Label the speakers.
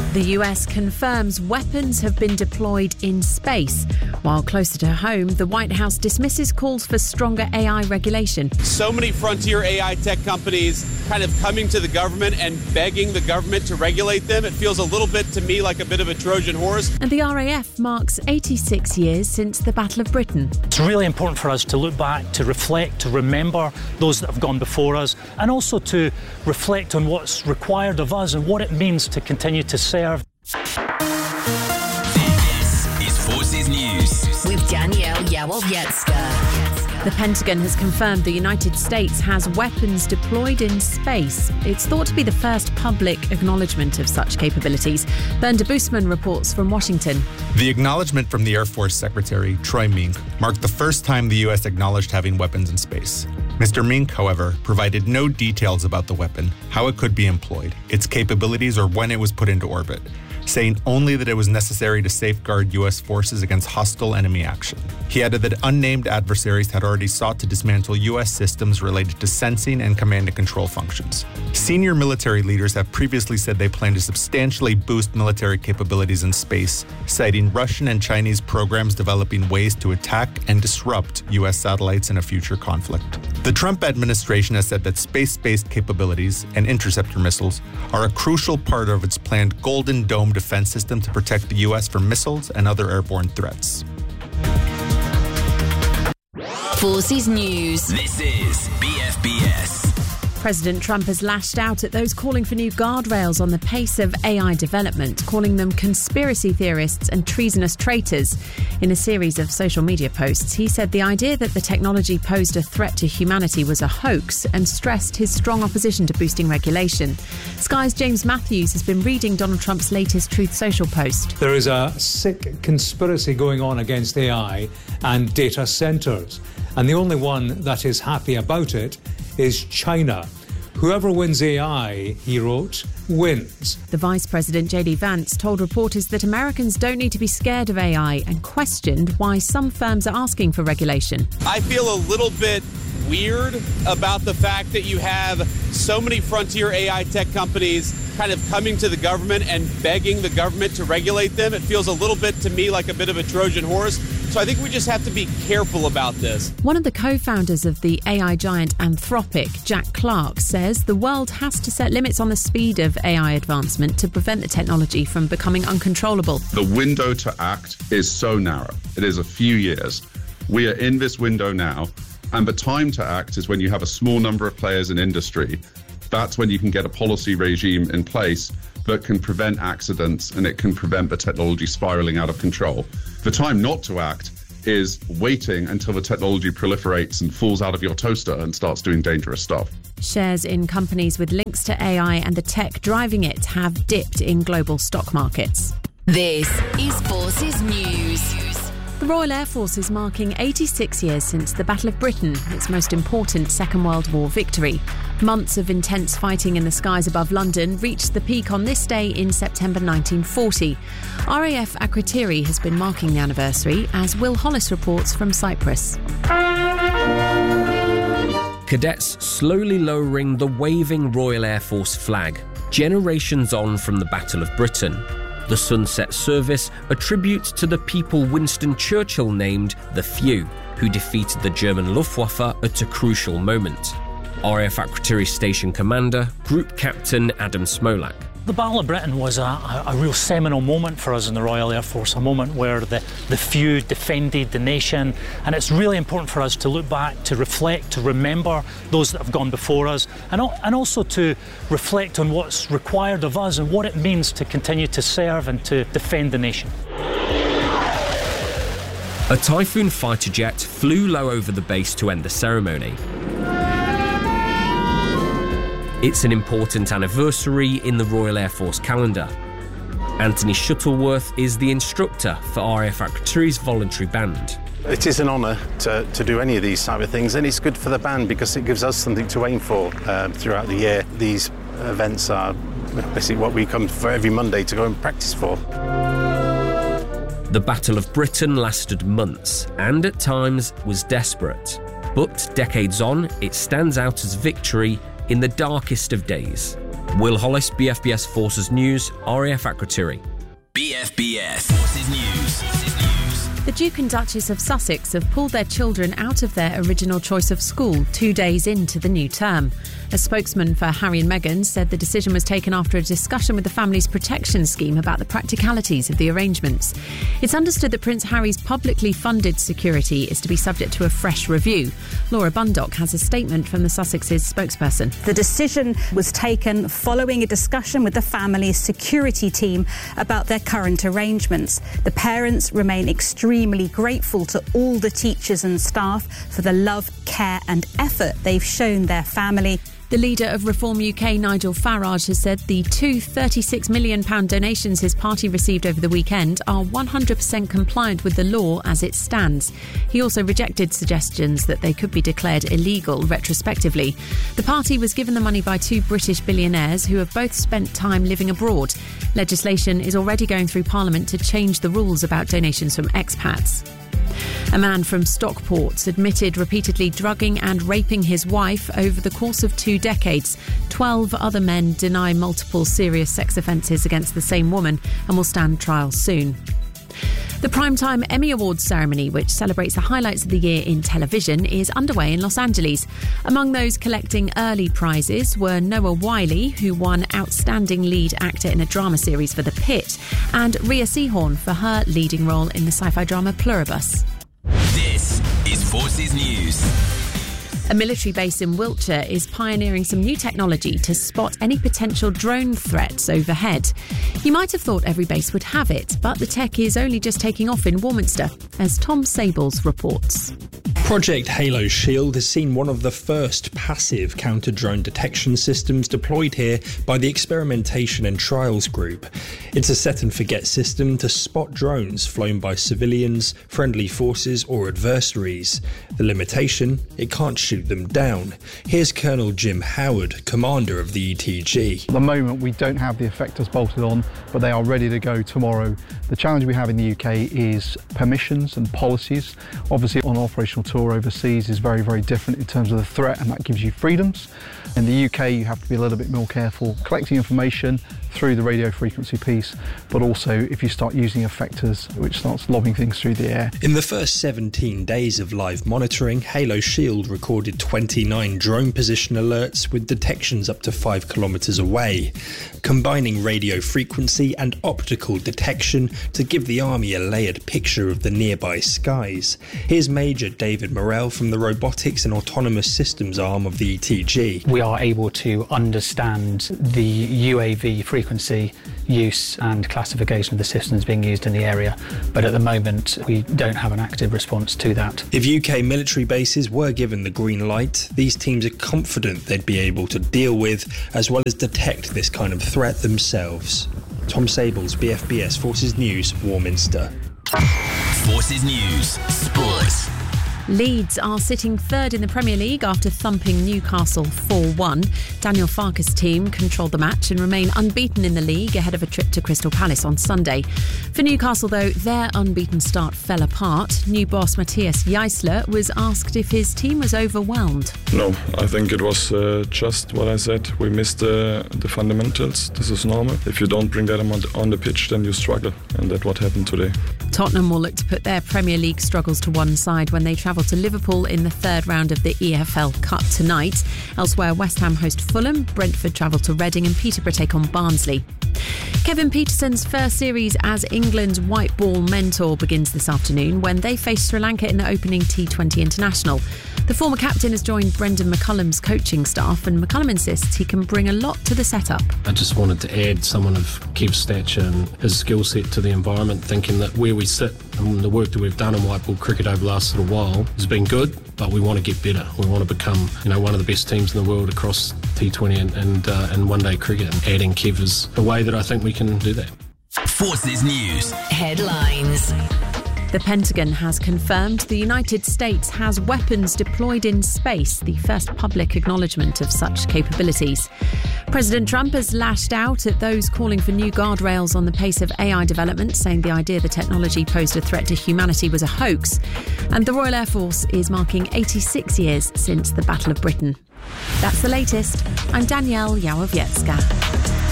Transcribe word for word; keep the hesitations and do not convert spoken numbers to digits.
Speaker 1: The U S confirms weapons have been deployed in space. While closer to home, the White House dismisses calls for stronger A I regulation.
Speaker 2: So many frontier A I tech companies kind of coming to the government and begging the government to regulate them. It feels a little bit to me like a bit of a Trojan horse.
Speaker 1: And the R A F marks eighty-six years since the Battle of Britain.
Speaker 3: It's really important for us to look back, to reflect, to remember those that have gone before us, and also to reflect on what's required of us and what it means to continue to serve.
Speaker 4: This is Forces News
Speaker 5: with Danielle Yawowiecka.
Speaker 1: The Pentagon has confirmed the United States has weapons deployed in space. It's thought to be the first public acknowledgement of such capabilities. Bernd de Boosman reports from Washington.
Speaker 6: The acknowledgement from the Air Force Secretary, Troy Mink, marked the first time the U S acknowledged having weapons in space. Mister Mink, however, provided no details about the weapon, how it could be employed, its capabilities, or when it was put into orbit, saying only that it was necessary to safeguard U S forces against hostile enemy action. He added that unnamed adversaries had already sought to dismantle U S systems related to sensing and command and control functions. Senior military leaders have previously said they plan to substantially boost military capabilities in space, citing Russian and Chinese programs developing ways to attack and disrupt U S satellites in a future conflict. The Trump administration has said that space-based capabilities and interceptor missiles are a crucial part of its planned Golden Dome defense system to protect the U S from missiles and other airborne threats.
Speaker 5: Forces News.
Speaker 4: This is B F B S.
Speaker 1: President Trump has lashed out at those calling for new guardrails on the pace of A I development, calling them conspiracy theorists and treasonous traitors. In a series of social media posts, he said the idea that the technology posed a threat to humanity was a hoax and stressed his strong opposition to boosting regulation. Sky's James Matthews has been reading Donald Trump's latest Truth Social post.
Speaker 7: There is a sick conspiracy going on against A I and data centres, and the only one that is happy about it is China. Whoever wins A I, he wrote, wins.
Speaker 1: The Vice President, J D Vance, told reporters that Americans don't need to be scared of A I and questioned why some firms are asking for regulation.
Speaker 2: I feel a little bit weird about the fact that you have so many frontier A I tech companies kind of coming to the government and begging the government to regulate them. It feels a little bit to me like a bit of a Trojan horse. So I think we just have to be careful about this.
Speaker 1: One of the co-founders of the A I giant Anthropic, Jack Clark, says the world has to set limits on the speed of A I advancement to prevent the technology from becoming uncontrollable.
Speaker 8: The window to act is so narrow. It is a few years. We are in this window now, and the time to act is when you have a small number of players in industry. That's when you can get a policy regime in place that can prevent accidents and it can prevent the technology spiraling out of control. The time not to act is waiting until the technology proliferates and falls out of your toaster and starts doing dangerous stuff.
Speaker 1: Shares in companies with links to A I and the tech driving it have dipped in global stock markets.
Speaker 5: This is Forces News.
Speaker 1: The Royal Air Force is marking eighty-six years since the Battle of Britain, its most important Second World War victory. Months of intense fighting in the skies above London reached the peak on this day in September nineteen forty. R A F Akrotiri has been marking the anniversary, as Will Hollis reports from Cyprus.
Speaker 9: Cadets slowly lowering the waving Royal Air Force flag, generations on from the Battle of Britain. The sunset service, a tribute to the people Winston Churchill named the Few, who defeated the German Luftwaffe at a crucial moment. R A F Akrotiri Station Commander, Group Captain Adam Smolak.
Speaker 3: The Battle of Britain was a, a, a real seminal moment for us in the Royal Air Force, a moment where the, the few defended the nation, and it's really important for us to look back, to reflect, to remember those that have gone before us, and, and also to reflect on what's required of us and what it means to continue to serve and to defend the nation.
Speaker 9: A Typhoon fighter jet flew low over the base to end the ceremony. It's an important anniversary in the Royal Air Force calendar. Anthony Shuttleworth is the instructor for R A F Akrotiri's voluntary band.
Speaker 10: It is an honour to, to do any of these type of things, and it's good for the band because it gives us something to aim for um, throughout the year. These events are basically what we come for every Monday to go and practice for.
Speaker 9: The Battle of Britain lasted months and at times was desperate. But decades on, it stands out as victory in the darkest of days. Will Hollis, B F B S Forces News, R A F Akrotiri.
Speaker 4: B F B S Forces News.
Speaker 1: The Duke and Duchess of Sussex have pulled their children out of their original choice of school two days into the new term. A spokesman for Harry and Meghan said the decision was taken after a discussion with the family's protection scheme about the practicalities of the arrangements. It's understood that Prince Harry's publicly funded security is to be subject to a fresh review. Laura Bundock has a statement from the Sussex's spokesperson.
Speaker 11: The decision was taken following a discussion with the family's security team about their current arrangements. The parents remain extremely grateful to all the teachers and staff for the love, care and effort they've shown their family.
Speaker 1: The leader of Reform U K, Nigel Farage, has said the two thirty-six million pounds donations his party received over the weekend are one hundred percent compliant with the law as it stands. He also rejected suggestions that they could be declared illegal retrospectively. The party was given the money by two British billionaires who have both spent time living abroad. Legislation is already going through Parliament to change the rules about donations from expats. A man from Stockport admitted repeatedly drugging and raping his wife over the course of two decades. Twelve other men deny multiple serious sex offences against the same woman and will stand trial soon. The Primetime Emmy Awards ceremony, which celebrates the highlights of the year in television, is underway in Los Angeles. Among those collecting early prizes were Noah Wyle, who won Outstanding Lead Actor in a Drama Series for The Pit, and Rhea Seehorn for her leading role in the sci-fi drama Pluribus.
Speaker 4: This is Forces News.
Speaker 1: A military base in Wiltshire is pioneering some new technology to spot any potential drone threats overhead. You might have thought every base would have it, but the tech is only just taking off in Warminster, as Tom Sables reports.
Speaker 12: Project Halo Shield has seen one of the first passive counter-drone detection systems deployed here by the Experimentation and Trials Group. It's a set-and-forget system to spot drones flown by civilians, friendly forces or adversaries. The limitation? It can't shoot them down. Here's Colonel Jim Howard, commander of the E T G.
Speaker 13: At the moment we don't have the effectors bolted on, but they are ready to go tomorrow. The challenge we have in the U K is permissions and policies. Obviously on operational tour overseas is very, very different in terms of the threat, and that gives you freedoms. In the U K you have to be a little bit more careful collecting information through the radio frequency piece, but also if you start using effectors, which starts lobbing things through the air.
Speaker 12: In the first seventeen days of live monitoring, Halo Shield recorded twenty-nine drone position alerts with detections up to five kilometres away, combining radio frequency and optical detection to give the Army a layered picture of the nearby skies. Here's Major David Morrell from the Robotics and Autonomous Systems arm of the E T G.
Speaker 14: We are able to understand the U A V frequency use and classification of the systems being used in the area, but at the moment we don't have an active response to that.
Speaker 12: If U K military bases were given the green light, these teams are confident they'd be able to deal with as well as detect this kind of threat themselves. Tom Sables, B F B S Forces News, Warminster.
Speaker 4: Forces News, Sports.
Speaker 1: Leeds are sitting third in the Premier League after thumping Newcastle four one. Daniel Farke's team controlled the match and remain unbeaten in the league ahead of a trip to Crystal Palace on Sunday. For Newcastle, though, their unbeaten start fell apart. New boss Matthias Jaisler was asked if his team was overwhelmed.
Speaker 15: No, I think it was uh, just what I said. We missed uh, the fundamentals. This is normal. If you don't bring that on, on the pitch, then you struggle. And that's what happened today.
Speaker 1: Tottenham will look to put their Premier League struggles to one side when they travel to Liverpool in the third round of the E F L Cup tonight. Elsewhere, West Ham host Fulham, Brentford travel to Reading and Peterborough take on Barnsley. Kevin Peterson's first series as England's white ball mentor begins this afternoon when they face Sri Lanka in the opening T twenty International. The former captain has joined Brendan McCullum's coaching staff, and McCullum insists he can bring a lot to the setup.
Speaker 16: I just wanted to add someone of Kev's stature and his skill set to the environment, thinking that where we sit and the work that we've done in white ball cricket over the last little while has been good, but we want to get better. We want to become, you know, one of the best teams in the world across T twenty and, and, uh, and one-day cricket. And adding Kev is a way that I think we can do that.
Speaker 4: Forces News.
Speaker 5: Headlines.
Speaker 1: The Pentagon has confirmed the United States has weapons deployed in space, the first public acknowledgement of such capabilities. President Trump has lashed out at those calling for new guardrails on the pace of A I development, saying the idea the technology posed a threat to humanity was a hoax. And the Royal Air Force is marking eighty-six years since the Battle of Britain. That's the latest. I'm Danielle Yawowiecka.